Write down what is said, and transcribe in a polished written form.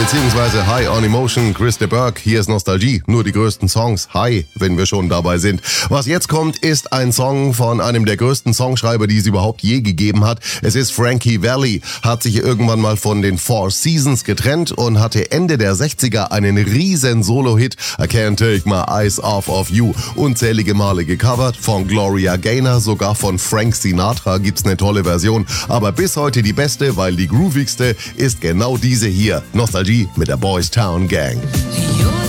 beziehungsweise High on Emotion, Chris de Burgh. Hier ist Nostalgie, nur die größten Songs. Hi, wenn wir schon dabei sind. Was jetzt kommt, ist ein Song von einem der größten Songschreiber, die es überhaupt je gegeben hat. Es ist Frankie Valli, hat sich irgendwann mal von den Four Seasons getrennt und hatte Ende der 60er einen riesen Solo-Hit, I Can't Take My Eyes Off of You, unzählige Male gecovert, von Gloria Gaynor, sogar von Frank Sinatra gibt's eine tolle Version, aber bis heute die beste, weil die groovigste ist genau diese hier. Nostalgie mit der Boys Town Gang.